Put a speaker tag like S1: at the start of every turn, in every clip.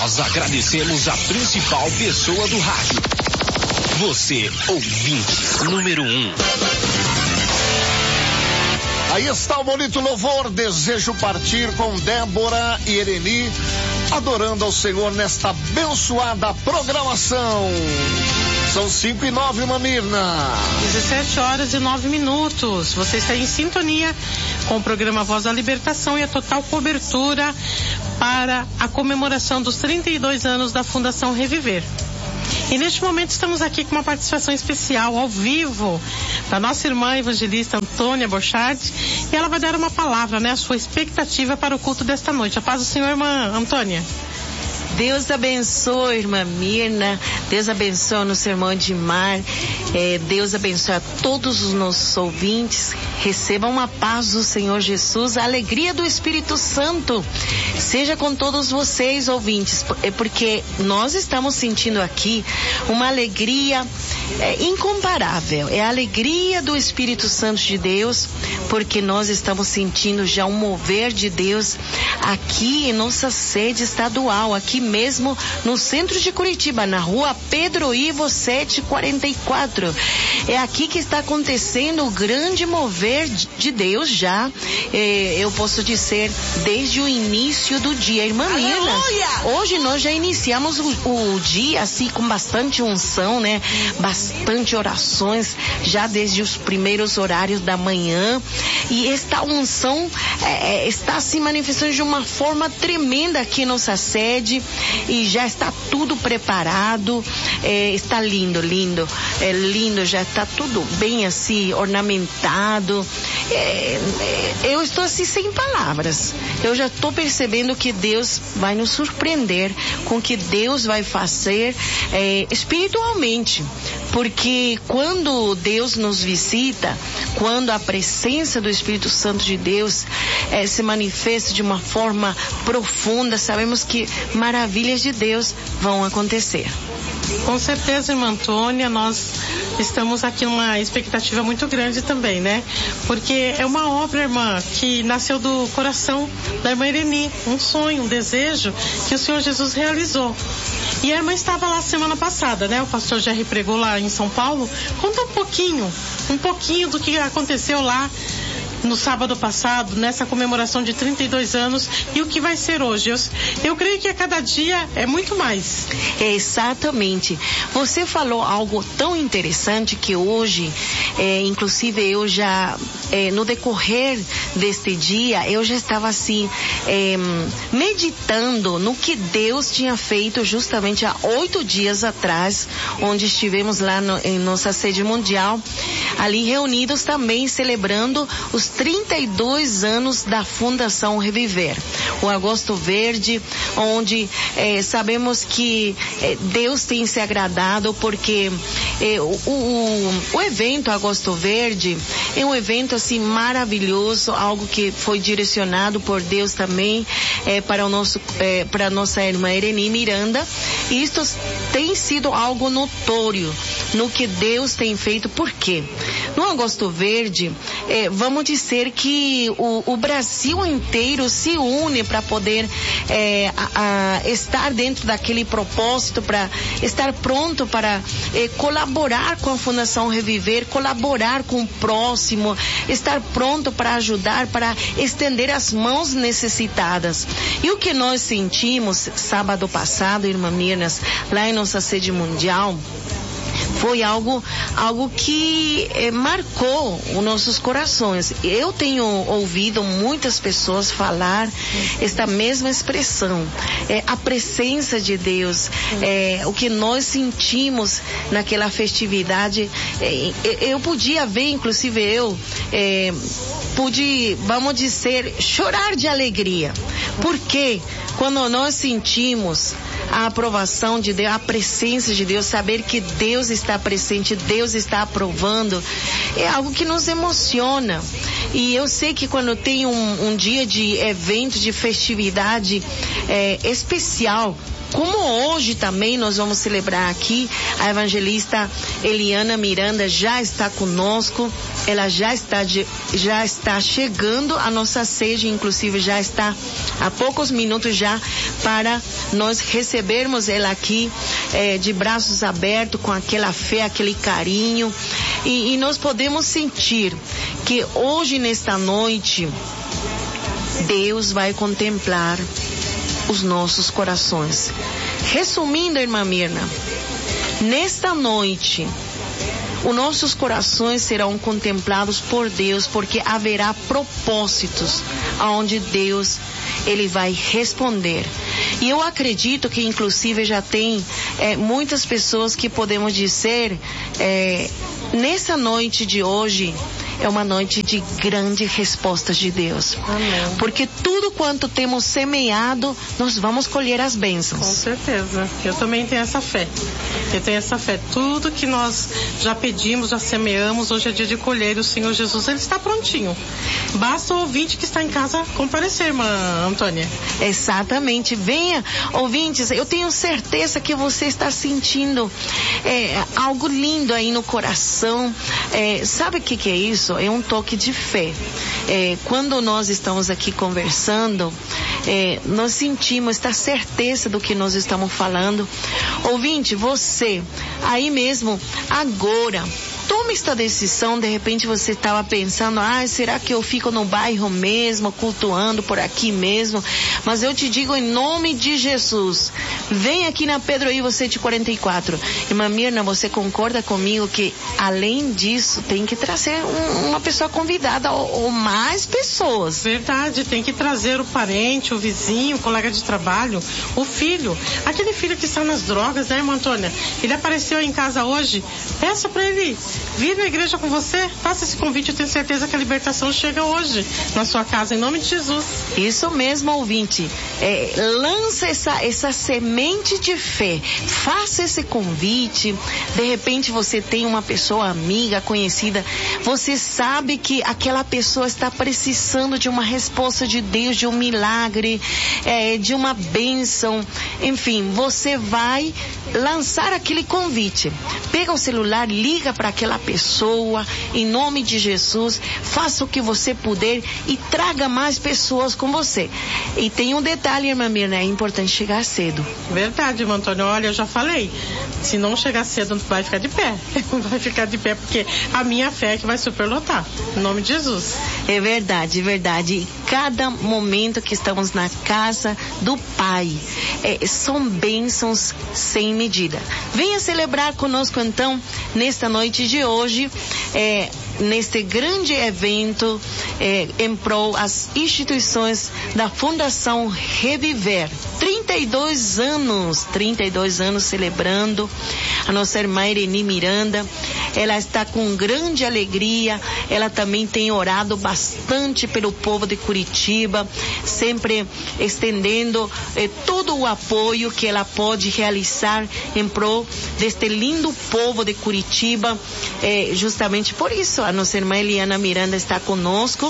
S1: Nós agradecemos a principal pessoa do rádio. Você, ouvinte número 1.
S2: Aí está o bonito louvor, Desejo Partir, com Débora e Ereni, adorando ao Senhor nesta abençoada programação. São 5:09, Mirna.
S3: 17h09. Você está em sintonia com o programa Voz da Libertação e a total cobertura para a comemoração dos 32 anos da Fundação Reviver. E neste momento estamos aqui com uma participação especial ao vivo da nossa irmã evangelista Antônia Borchardt, e ela vai dar uma palavra, né, a sua expectativa para o culto desta noite. A paz do Senhor, irmã Antônia.
S4: Deus abençoe, irmã Mirna. Deus abençoe no sermão de mar. Deus abençoe a todos os nossos ouvintes. Recebam a paz do Senhor Jesus, a alegria do Espírito Santo. Seja com todos vocês, ouvintes, porque nós estamos sentindo aqui uma alegria incomparável. É a alegria do Espírito Santo de Deus, porque nós estamos sentindo já um mover de Deus aqui em nossa sede estadual, aqui mesmo no centro de Curitiba, na rua Pedro Ivo 744. É aqui que está acontecendo o grande mover de Deus já, eu posso dizer, desde o início do dia. Irmã Mirna, hoje nós já iniciamos o dia assim com bastante unção, né? Bastante orações, já desde os primeiros horários da manhã, e esta unção está se manifestando de uma forma tremenda aqui em nossa sede, e já está tudo preparado, está lindo, já está tudo bem assim, ornamentado. Eu estou assim sem palavras. Eu já estou percebendo que Deus vai nos surpreender com o que Deus vai fazer espiritualmente, porque quando Deus nos visita, quando a presença do Espírito Santo de Deus se manifesta de uma forma profunda, sabemos que maravilhas de Deus vão acontecer.
S3: Com certeza, irmã Antônia, nós estamos aqui numa expectativa muito grande também, né? Porque é uma obra, irmã, que nasceu do coração da irmã Ereni, um sonho, um desejo que o Senhor Jesus realizou. E a irmã estava lá semana passada, né? O pastor Jerry pregou lá em São Paulo. Conta um pouquinho do que aconteceu lá no sábado passado, nessa comemoração de 32 anos, e o que vai ser hoje. Eu creio que a cada dia é muito mais.
S4: Exatamente. Você falou algo tão interessante que hoje, inclusive eu já, no decorrer deste dia, eu já estava assim, meditando no que Deus tinha feito justamente há 8 dias atrás, onde estivemos lá em nossa sede mundial, ali reunidos também celebrando os 32 anos da Fundação Reviver, o Agosto Verde, onde sabemos que Deus tem se agradado, porque o evento Agosto Verde é um evento assim maravilhoso, algo que foi direcionado por Deus também para nossa irmã Ereni Miranda, e isto tem sido algo notório no que Deus tem feito. Por quê? No Agosto Verde, vamos dizer que o Brasil inteiro se une para poder estar dentro daquele propósito, para estar pronto para colaborar com a Fundação Reviver, colaborar com o próximo, estar pronto para ajudar, para estender as mãos necessitadas. E o que nós sentimos sábado passado, irmã Mirnas, lá em nossa sede mundial, foi algo que marcou os nossos corações. Eu tenho ouvido muitas pessoas falar esta mesma expressão, a presença de Deus, o que nós sentimos naquela festividade. Eu podia ver, inclusive pude, vamos dizer, chorar de alegria, porque quando nós sentimos a aprovação de Deus, a presença de Deus, saber que Deus está presente, Deus está aprovando, é algo que nos emociona. E eu sei que quando tem um dia de evento, de festividade especial, como hoje também nós vamos celebrar aqui, a evangelista Eliana Miranda já está conosco, ela já está chegando à nossa sede, inclusive já está há poucos minutos já para nós recebermos ela aqui de braços abertos, com aquela fé, aquele carinho, e nós podemos sentir que hoje, nesta noite, Deus vai contemplar os nossos corações. Resumindo, irmã Mirna, nesta noite, os nossos corações serão contemplados por Deus, porque haverá propósitos aonde Deus, Ele vai responder. E eu acredito que inclusive já tem muitas pessoas que podemos dizer, nessa noite de hoje, é uma noite de grandes respostas de Deus.
S3: Amém.
S4: Porque tudo quanto temos semeado, nós vamos colher as bênçãos.
S3: Com certeza. Eu também tenho essa fé. Tudo que nós já pedimos, já semeamos, hoje é dia de colher. E o Senhor Jesus, Ele está prontinho. Basta o ouvinte que está em casa comparecer, irmã Antônia.
S4: Exatamente. Venha, ouvintes, eu tenho certeza que você está sentindo algo lindo aí no coração. Sabe o que é isso? É um toque de fé. Quando nós estamos aqui conversando, nós sentimos esta certeza do que nós estamos falando. Ouvinte, você, aí mesmo, agora, tome esta decisão. De repente você estava pensando, será que eu fico no bairro mesmo, cultuando por aqui mesmo? Mas eu te digo, em nome de Jesus, vem aqui na Pedro Ivo 744. Irmã Mirna, você concorda comigo que, além disso, tem que trazer uma pessoa convidada ou mais pessoas?
S3: Verdade, tem que trazer o parente, o vizinho, o colega de trabalho, o filho. Aquele filho que está nas drogas, né, irmã Antônia? Ele apareceu em casa hoje, peça para ele vir na igreja com você, faça esse convite, eu tenho certeza que a libertação chega hoje na sua casa, em nome de Jesus.
S4: Isso mesmo, ouvinte. Lança essa semente de fé, faça esse convite. De repente você tem uma pessoa amiga, conhecida, você sabe que aquela pessoa está precisando de uma resposta de Deus, de um milagre, de uma bênção. Enfim, você vai lançar aquele convite. Pega o celular, liga para aquela pessoa, em nome de Jesus, faça o que você puder e traga mais pessoas com você. E tem um detalhe, irmã Mirna, é importante chegar cedo.
S3: Verdade, irmã Antônia, olha, eu já falei, se não chegar cedo, não vai ficar de pé. Vai ficar de pé, porque a minha fé é que vai superlotar, em nome de Jesus.
S4: É verdade, é verdade. E cada momento que estamos na casa do Pai, são bênçãos sem medida. Venha celebrar conosco então, nesta noite de hoje, neste grande evento em prol às instituições da Fundação Reviver. 32 anos celebrando. A nossa irmã Ereni Miranda, ela está com grande alegria, ela também tem orado bastante pelo povo de Curitiba, sempre estendendo todo o apoio que ela pode realizar em prol deste lindo povo de Curitiba. Justamente por isso, a nossa irmã Eliana Miranda está conosco.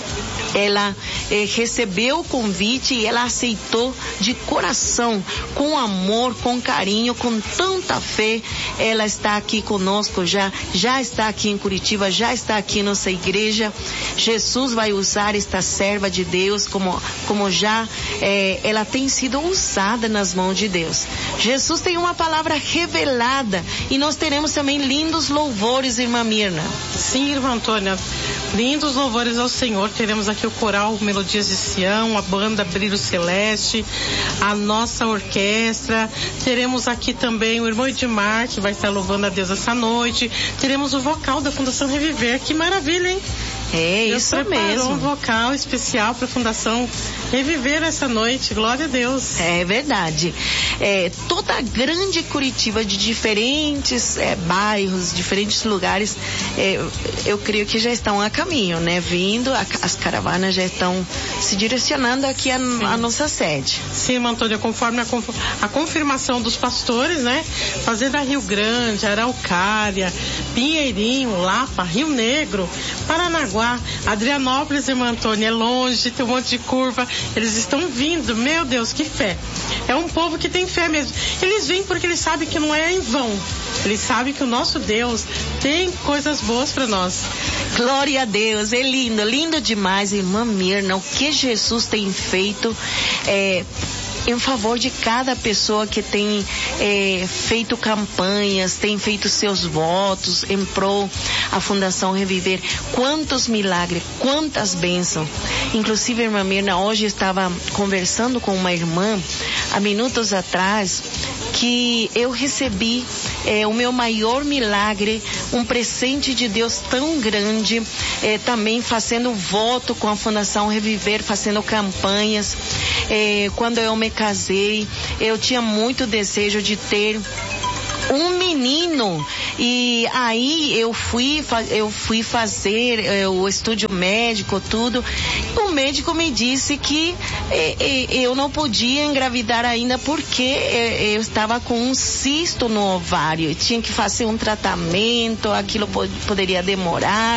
S4: Ela recebeu o convite e ela aceitou de coração, com amor, com carinho, com tanta fé. Ela está aqui conosco, já está aqui em Curitiba, já está aqui em nossa igreja. Jesus vai usar esta serva de Deus como já ela tem sido usada nas mãos de Deus. Jesus tem uma palavra revelada e nós teremos também lindos louvores, irmã Mirna.
S3: Sim, irmã Antônia, lindos louvores ao Senhor. Teremos aqui o coral Melodias de Sião, a banda Brilho Celeste, a nossa orquestra. Teremos aqui também o irmão Edmar, que vai estar louvando a Deus essa noite. Teremos o vocal da Fundação Reviver. Que maravilha, hein?
S4: Deus isso mesmo.
S3: Um vocal especial para a Fundação Reviver essa noite. Glória a Deus.
S4: É verdade. Toda a grande Curitiba, de diferentes bairros, diferentes lugares, eu creio que já estão a caminho, né? Vindo, as caravanas já estão se direcionando aqui à nossa sede.
S3: Sim, irmã Antônia, conforme a confirmação dos pastores, né? Fazenda Rio Grande, Araucária, Pinheirinho, Lapa, Rio Negro, Paranaguá, Adrianópolis, irmã Antônia, é longe, tem um monte de curva. Eles estão vindo, meu Deus, que fé. É um povo que tem fé mesmo. Eles vêm porque eles sabem que não é em vão. Eles sabem que o nosso Deus tem coisas boas para nós.
S4: Glória a Deus, é lindo, lindo demais, irmã Mirna, o que Jesus tem feito em favor de cada pessoa que tem feito campanhas, tem feito seus votos em prol a Fundação Reviver. Quantos milagres, quantas bênçãos. Inclusive, irmã Mirna, hoje estava conversando com uma irmã, há minutos atrás, que eu recebi o meu maior milagre, um presente de Deus tão grande, também fazendo voto com a Fundação Reviver, fazendo campanhas. Quando eu me casei, eu tinha muito desejo de ter um menino, e aí eu fui fazer o estúdio médico, tudo. O médico me disse que eu não podia engravidar ainda porque eu estava com um cisto no ovário e tinha que fazer um tratamento, aquilo poderia demorar.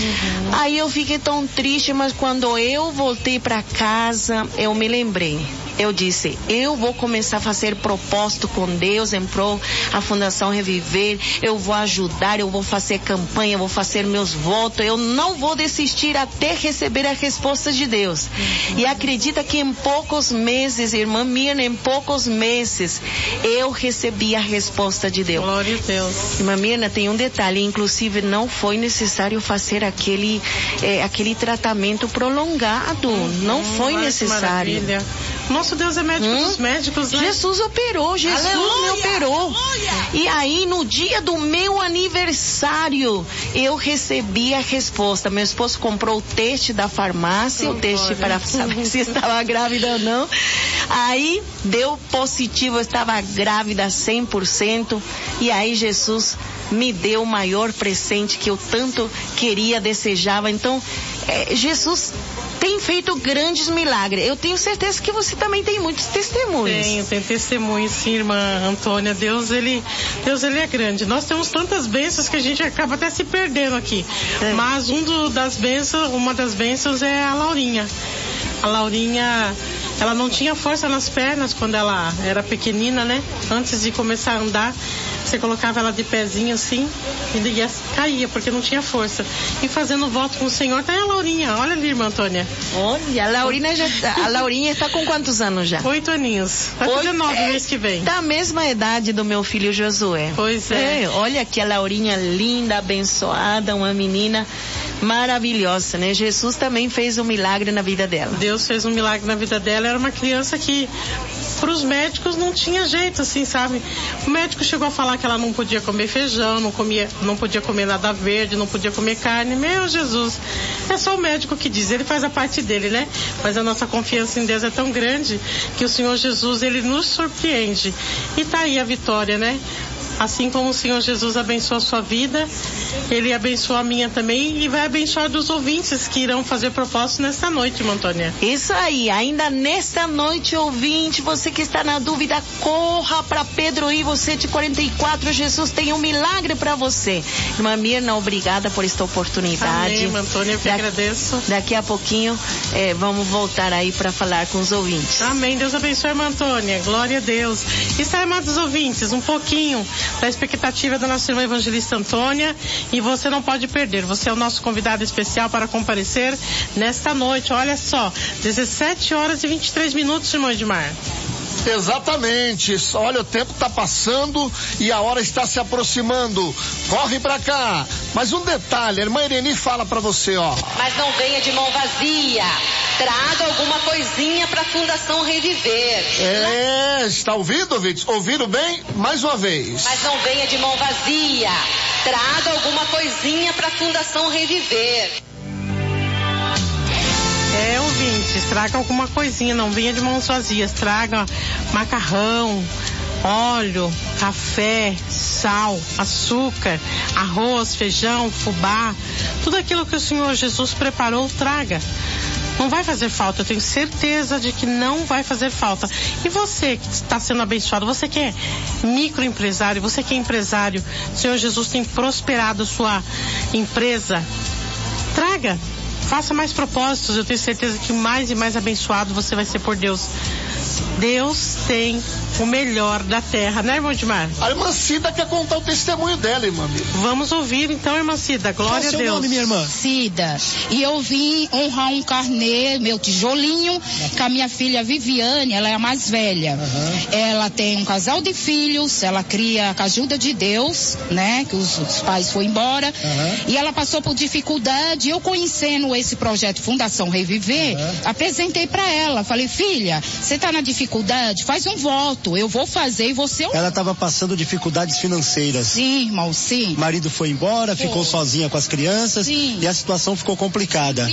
S4: Aí eu fiquei tão triste, mas quando eu voltei para casa, eu me lembrei. Eu disse, eu vou começar a fazer propósito com Deus em prol a Fundação Reviver, eu vou ajudar, eu vou fazer campanha, eu vou fazer meus votos, eu não vou desistir até receber a resposta de Deus. E acredita que em poucos meses, irmã Mirna, em poucos meses, eu recebi a resposta de Deus.
S3: Glória a Deus.
S4: Irmã Mirna, tem um detalhe, inclusive não foi necessário fazer aquele tratamento prolongado, não foi necessário.
S3: Maravilha. Nosso Deus é médico dos médicos, né?
S4: Jesus operou, Jesus me operou.
S5: Aleluia.
S4: E aí, no dia do meu aniversário, eu recebi a resposta. Meu esposo comprou o teste da farmácia, o teste para saber se estava grávida ou não. Aí, deu positivo, eu estava grávida 100%. E aí, Jesus me deu o maior presente que eu tanto queria, desejava. Então, Jesus tem feito grandes milagres. Eu tenho certeza que você também tem muitos testemunhos.
S3: Tem testemunhos, sim, irmã Antônia. Deus ele é grande. Nós temos tantas bênçãos que a gente acaba até se perdendo aqui. Mas uma das bênçãos é a Laurinha. A Laurinha, ela não tinha força nas pernas quando ela era pequenina, né? Antes de começar a andar, você colocava ela de pezinho assim e caía, porque não tinha força. E fazendo voto com o Senhor, tá aí a Laurinha. Olha ali, irmã Antônia.
S4: Olha, a Laurinha está com quantos anos já?
S3: 8 aninhos. Vai fazer 9 mês que vem.
S4: Da mesma idade do meu filho Josué.
S3: Pois é.
S4: Olha que a Laurinha linda, abençoada, uma menina maravilhosa, né? Jesus também fez um milagre na vida dela.
S3: Deus fez um milagre na vida dela. Era uma criança que para os médicos não tinha jeito, assim, sabe? O médico chegou a falar que ela não podia comer feijão, não podia comer nada verde, não podia comer carne. Meu Jesus, é só o médico que diz, ele faz a parte dele, né? Mas a nossa confiança em Deus é tão grande que o Senhor Jesus, ele nos surpreende. E tá aí a vitória, né? Assim como o Senhor Jesus abençoa a sua vida, Ele abençoa a minha também e vai abençoar dos ouvintes que irão fazer propósito nesta noite, irmã Antônia.
S4: Isso aí, ainda nesta noite, ouvinte, você que está na dúvida, corra para Pedro Ivo 744, Jesus tem um milagre para você. Irmã Mirna, obrigada por esta oportunidade.
S3: Amém, irmã Antônia, eu que agradeço.
S4: Daqui a pouquinho vamos voltar aí para falar com os ouvintes.
S3: Amém, Deus abençoe, irmã Antônia, glória a Deus. E sai, amados ouvintes, um pouquinho da expectativa da nossa irmã evangelista Antônia, e você não pode perder, você é o nosso convidado especial para comparecer nesta noite. Olha só, 17 horas e 23 minutos, irmão Edmar.
S2: Exatamente, olha, o tempo está passando e a hora está se aproximando. Corre pra cá. Mas um detalhe, a irmã Ireni fala pra você, ó.
S5: Mas não venha de mão vazia. Traga alguma coisinha pra Fundação Reviver.
S2: Está ouvindo, ouvintes? Ouviram bem? Mais uma vez.
S5: Mas não venha de mão vazia. Traga alguma coisinha pra Fundação Reviver.
S3: Ouvintes, traga alguma coisinha, não venha de mãos vazias, traga macarrão, óleo, café, sal, açúcar, arroz, feijão, fubá, tudo aquilo que o Senhor Jesus preparou, traga. Não vai fazer falta, eu tenho certeza de que não vai fazer falta. E você que está sendo abençoado, você que é microempresário, você que é empresário, o Senhor Jesus tem prosperado sua empresa, traga. Faça mais propósitos, eu tenho certeza que mais e mais abençoado você vai ser por Deus. Deus tem o melhor da terra, né, irmão Edmar?
S2: A irmã Cida quer contar o testemunho dela, irmã Miriam.
S3: Vamos ouvir então, irmã Cida. Glória a Deus.
S6: Qual é o seu nome, minha irmã?
S7: Cida. E eu vim honrar um carnê, meu tijolinho, com a minha filha Viviane, ela é a mais velha. Ela tem um casal de filhos, ela cria com a ajuda de Deus, né? Que os pais foram embora. E ela passou por dificuldade. Eu conhecendo esse projeto Fundação Reviver, apresentei pra ela. Falei, filha, você tá na dificuldade? Faz um voto. Eu vou fazer e você...
S6: Ela estava passando dificuldades financeiras.
S7: Sim, irmão, sim.
S6: O marido foi embora, ficou sozinha com as crianças.
S7: Sim.
S6: E a situação ficou complicada.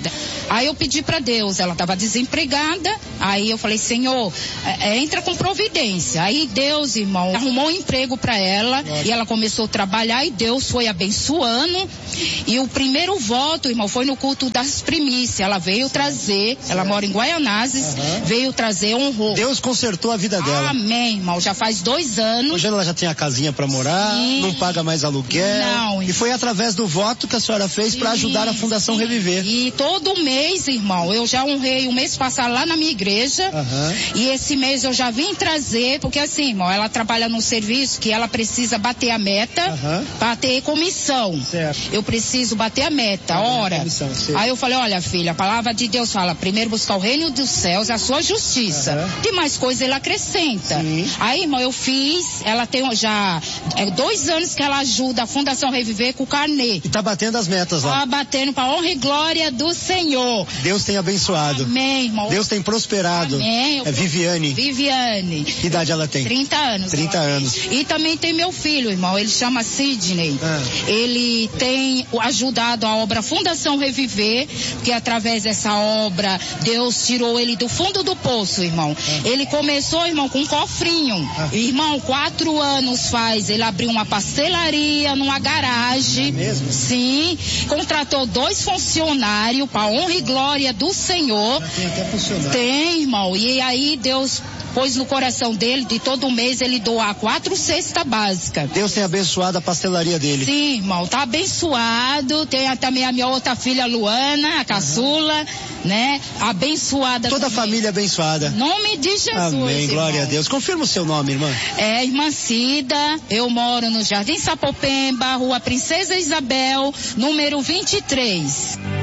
S7: Aí eu pedi pra Deus, ela estava desempregada. Aí eu falei, Senhor, entra com providência. Aí Deus, irmão, arrumou um emprego pra ela. E ela começou a trabalhar e Deus foi abençoando. E o primeiro voto, irmão, foi no culto das primícias. Ela veio trazer, ela mora em Guaianazes, veio trazer, honrou.
S6: Deus consertou a vida dela.
S7: Amém, irmão, já faz 2 anos.
S6: Hoje ela já tem a casinha para morar, não paga mais aluguel.
S7: Não,
S6: e foi através do voto que a senhora fez para ajudar a Fundação Reviver.
S7: E todo mês, irmão, eu já honrei o mês passado lá na minha igreja. E esse mês eu já vim trazer, porque assim, irmão, ela trabalha num serviço que ela precisa bater a meta para ter comissão.
S6: Certo.
S7: Eu preciso bater a meta, ora. Aí eu falei, olha, filha, a palavra de Deus fala, primeiro buscar o reino dos céus, a sua justiça. De mais coisa ele acrescenta. Aí, irmão, eu fiz, ela tem já 2 anos que ela ajuda a Fundação Reviver com o carnê.
S6: E tá batendo as metas lá.
S7: Tá batendo pra honra e glória do Senhor.
S6: Deus tem abençoado.
S7: Amém, irmão.
S6: Deus tem prosperado.
S7: Amém.
S6: É Viviane.
S7: Que
S6: idade ela tem?
S7: 30 anos.
S6: 30 anos.
S7: E também tem meu filho, irmão, ele chama Sidney. Ele tem ajudado a obra Fundação Reviver, que através dessa obra, Deus tirou ele do fundo do poço, irmão. Ele começou, irmão, com um cofrinho. Irmão, 4 anos faz, ele abriu uma pastelaria numa garagem.
S6: É mesmo?
S7: Sim. Contratou 2 funcionários para honra e glória do Senhor.
S6: Tem até funcionário.
S7: Tem, irmão. E aí Deus pôs no coração dele de todo mês ele doar 4 cestas básicas.
S6: Deus tem abençoado a pastelaria dele.
S7: Sim, irmão, tá abençoado. Tem também a minha outra filha Luana, a caçula, né? Abençoada.
S6: Toda
S7: também.
S6: a família abençoada.
S7: Em nome de Jesus.
S6: Amém, glória
S7: irmão.
S6: a Deus. Confirma o seu nome, irmã.
S7: É irmã Cida, eu moro no Jardim Sapopemba, Rua Princesa Isabel, número 23.